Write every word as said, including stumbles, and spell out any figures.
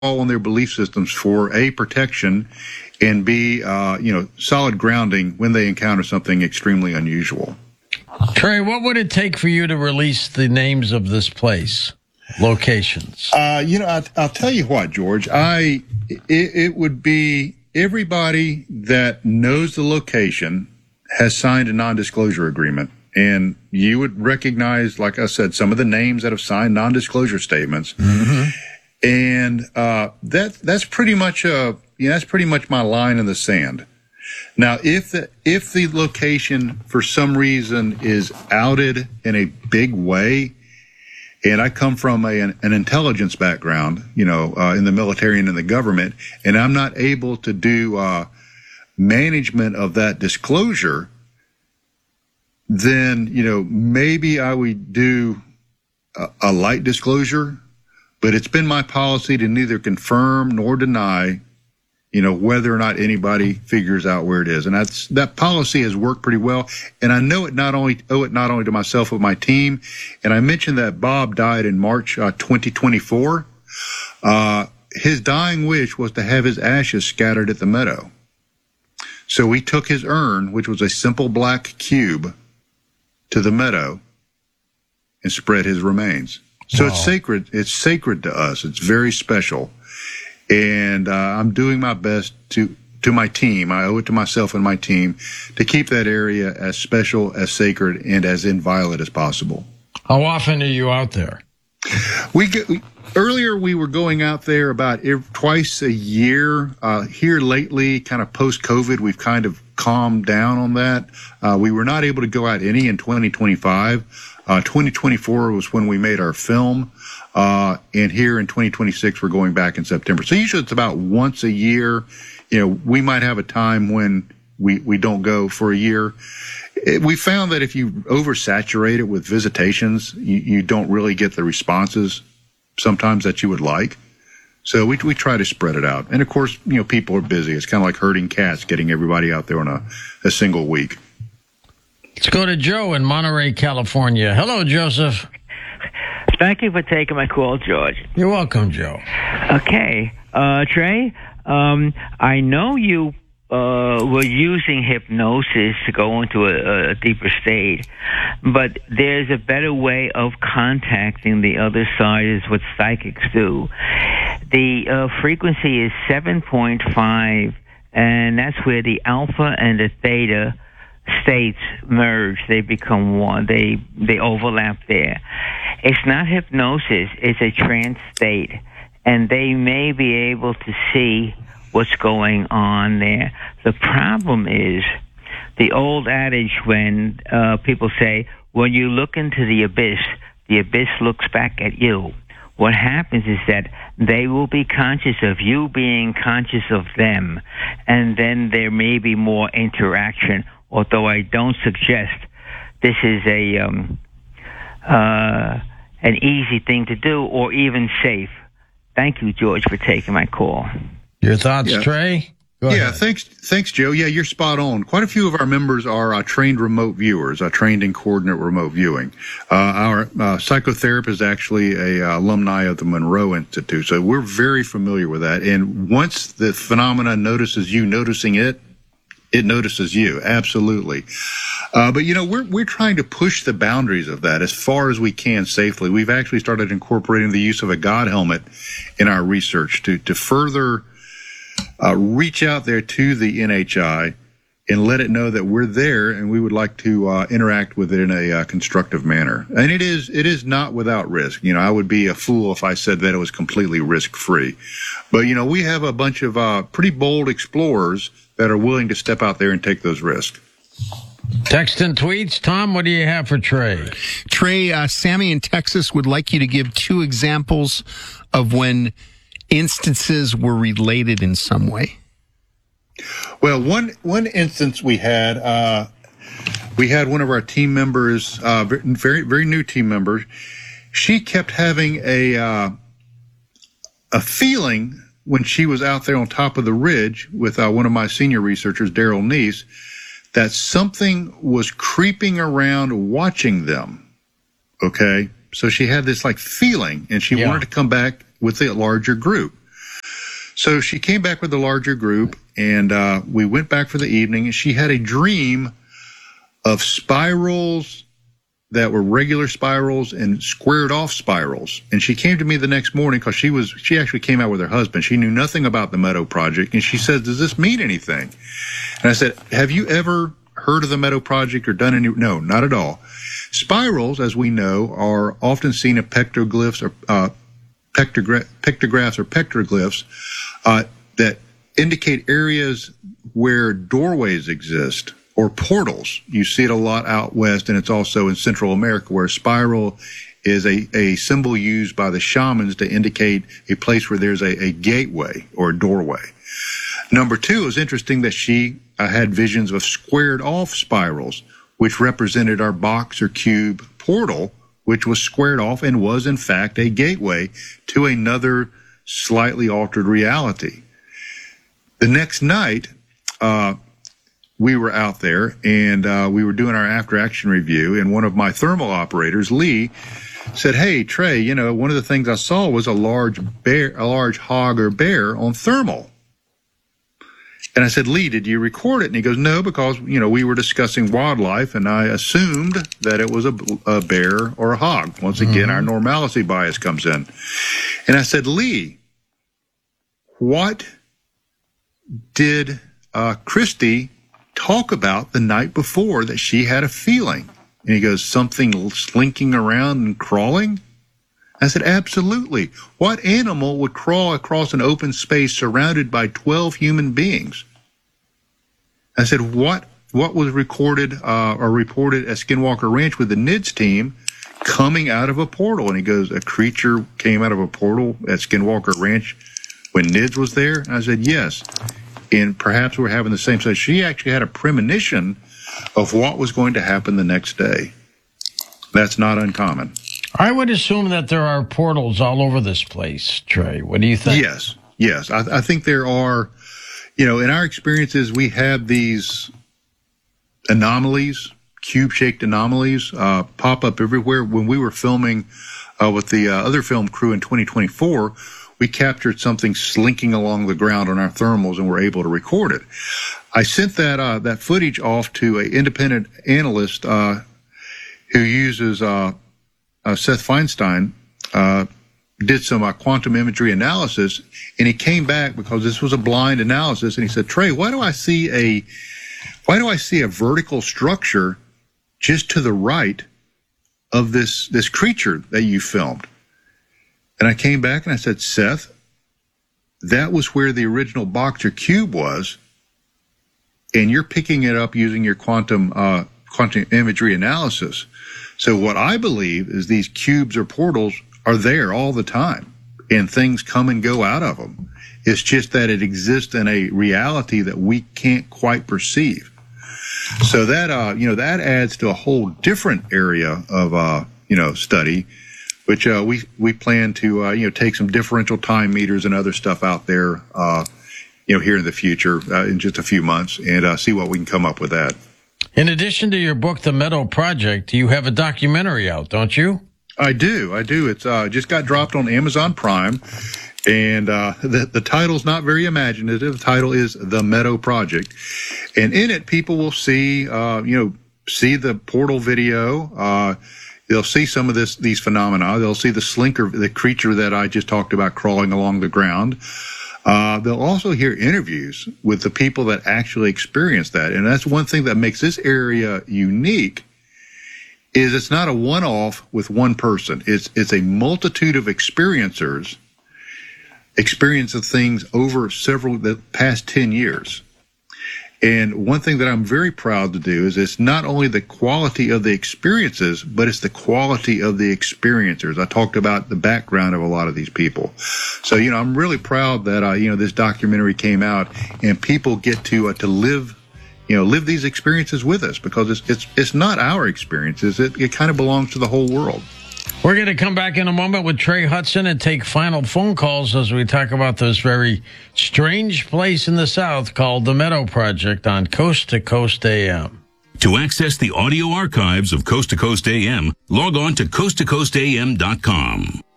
on their belief systems for A, protection, and B, uh, you know, solid grounding when they encounter something extremely unusual. Trey, what would it take for you to release the names of this place, locations? Uh, you know, I, I'll tell you what, George. I it, it would be everybody that knows the location has signed a non-disclosure agreement, and you would recognize, like I said, some of the names that have signed non-disclosure statements, mm-hmm. and uh, that that's pretty much a you know, that's pretty much my line in the sand. Now, if the if the location for some reason is outed in a big way, and I come from a, an, an intelligence background, you know, uh, in the military and in the government, and I'm not able to do uh, management of that disclosure, then, you know, maybe I would do a, a light disclosure, but it's been my policy to neither confirm nor deny, you know, whether or not anybody figures out where it is. And that's, that policy has worked pretty well. And I know it not only, owe it not only to myself, but my team. And I mentioned that Bob died in March, uh, twenty twenty-four. Uh, his dying wish was to have his ashes scattered at the meadow. So we took his urn, which was a simple black cube, to the meadow and spread his remains. So wow. it's sacred. It's sacred to us. It's very special. And uh, I'm doing my best to to my team. I owe it to myself and my team to keep that area as special, as sacred, and as inviolate as possible. How often are you out there? We get, earlier we were going out there about every, twice a year. Uh, here lately, kind of post-COVID, we've kind of calmed down on that. Uh, we were not able to go out any in twenty twenty-five. Uh, twenty twenty-four was when we made our film. Uh, and here in twenty twenty-six, we're going back in September. So usually it's about once a year. You know, we might have a time when we, we don't go for a year. It, we found that if you oversaturate it with visitations, you, you don't really get the responses sometimes that you would like. So we, we try to spread it out. And of course, you know, people are busy. It's kind of like herding cats, getting everybody out there on a, a single week. Let's go to Joe in Monterey, California. Hello, Joseph. Thank you for taking my call, George. You're welcome, Joe. Okay. Uh, Trey, um, I know you uh, were using hypnosis to go into a, a deeper state, but there's a better way of contacting the other side, is what psychics do. The uh, frequency is seven point five, and that's where the alpha and the theta states merge. They become one. They they overlap there. It's not hypnosis. It's a trance state, and they may be able to see what's going on there. The problem is the old adage when uh, people say, when you look into the abyss, the abyss looks back at you. What happens is that they will be conscious of you being conscious of them, and then there may be more interaction, although I don't suggest this is a um, uh, an easy thing to do or even safe. Thank you, George, for taking my call. Your thoughts, yeah. Trey? Go yeah, ahead. thanks, thanks, Joe. Yeah, you're spot on. Quite a few of our members are uh, trained remote viewers, uh, trained in coordinate remote viewing. Uh, our uh, psychotherapist is actually a uh, alumni of the Monroe Institute, so we're very familiar with that. And once the phenomena notices you noticing it, it notices you, absolutely. Uh, but, you know, we're we're trying to push the boundaries of that as far as we can safely. We've actually started incorporating the use of a God helmet in our research to, to further uh, reach out there to the N H I and let it know that we're there and we would like to uh, interact with it in a uh, constructive manner. And it is it is not without risk. You know, I would be a fool if I said that it was completely risk-free. But, you know, we have a bunch of uh, pretty bold explorers that are willing to step out there and take those risks. Text and tweets. Tom, what do you have for Trey? Trey, uh, Sammy in Texas would like you to give two examples of when instances were related in some way. Well, one one instance we had, uh, we had one of our team members, uh, very very new team member. She kept having a uh, a feeling when she was out there on top of the ridge with uh, one of my senior researchers, Daryl Neese, that something was creeping around watching them. Okay, so she had this like feeling, and she yeah. wanted to come back with a larger group. So she came back with a larger group, and uh, we went back for the evening, and she had a dream of spirals that were regular spirals and squared off spirals. And she came to me the next morning because she was, she actually came out with her husband. She knew nothing about the Meadow Project. And she said, does this mean anything? And I said, have you ever heard of the Meadow Project or done any? No, not at all. Spirals, as we know, are often seen in pictoglyphs or uh, pictogra- pictographs or petroglyphs uh, that indicate areas where doorways exist, or portals. You see it a lot out west, and it's also in Central America, where a spiral is a, a symbol used by the shamans to indicate a place where there's a, a gateway or a doorway. Number two, it was interesting that she uh, had visions of squared off spirals, which represented our box or cube portal, which was squared off and was in fact a gateway to another slightly altered reality. The next night, uh, we were out there, and uh, we were doing our after-action review, and one of my thermal operators, Lee, said, hey, Trey, you know, one of the things I saw was a large bear, a large hog or bear on thermal. And I said, Lee, did you record it? And he goes, no, because, you know, we were discussing wildlife, and I assumed that it was a, a bear or a hog. Once again, mm-hmm. our normalcy bias comes in. And I said, Lee, what did uh, Christy talk about the night before that she had a feeling? And he goes, something slinking around and crawling? I said, absolutely. What animal would crawl across an open space surrounded by twelve human beings? I said, what what was recorded uh, or reported at Skinwalker Ranch with the N I D S team coming out of a portal? And he goes, a creature came out of a portal at Skinwalker Ranch when N I D S was there? And I said, yes. And perhaps we're having the same. So she actually had a premonition of what was going to happen the next day. That's not uncommon. I would assume that there are portals all over this place, Trey. What do you think? Yes, yes. I, I think there are, you know, in our experiences, we have these anomalies, cube-shaped anomalies, uh, pop up everywhere. When we were filming uh, with the uh, other film crew in twenty twenty-four, we captured something slinking along the ground on our thermals and were able to record it. I sent that uh, that footage off to an independent analyst uh, who uses uh, uh, Seth Feinstein, uh, did some uh, quantum imagery analysis, and he came back because this was a blind analysis, and he said, Trey, why do I see a why do I see a vertical structure just to the right of this this creature that you filmed? And I came back and I said, Seth, that was where the original box or cube was, and you're picking it up using your quantum uh, quantum imagery analysis. So what I believe is these cubes or portals are there all the time, and things come and go out of them. It's just that it exists in a reality that we can't quite perceive. So that uh, you know that adds to a whole different area of uh, you know study, which uh, we we plan to uh, you know take some differential time meters and other stuff out there, uh, you know, here in the future uh, in just a few months, and uh, see what we can come up with that. In addition to your book, The Meadow Project, you have a documentary out, don't you? I do, I do. It's uh, just got dropped on Amazon Prime, and uh, the the title's not very imaginative. The title is The Meadow Project, and in it, people will see uh, you know see the portal video. Uh, They'll see some of this, these phenomena. They'll see the slinker, the creature that I just talked about crawling along the ground. Uh, they'll also hear interviews with the people that actually experience that. And that's one thing that makes this area unique, is it's not a one-off with one person. It's, it's a multitude of experiencers, experience of things over several, the past ten years. And one thing that I'm very proud to do is it's not only the quality of the experiences, but it's the quality of the experiencers. I talked about the background of a lot of these people. So, you know, I'm really proud that, uh, you know, this documentary came out and people get to, uh, to live, you know, live these experiences with us, because it's, it's, it's not our experiences. It, it kind of belongs to the whole world. We're going to come back in a moment with Trey Hudson and take final phone calls as we talk about this very strange place in the South called the Meadow Project on Coast to Coast A M. To access the audio archives of Coast to Coast A M, log on to coast to coast a m dot com.